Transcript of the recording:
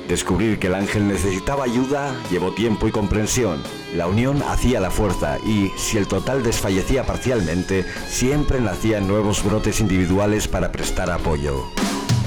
Descubrir que el ángel necesitaba ayuda llevó tiempo y comprensión. La unión hacía la fuerza y, si el total desfallecía parcialmente, siempre nacían nuevos brotes individuales para prestar apoyo.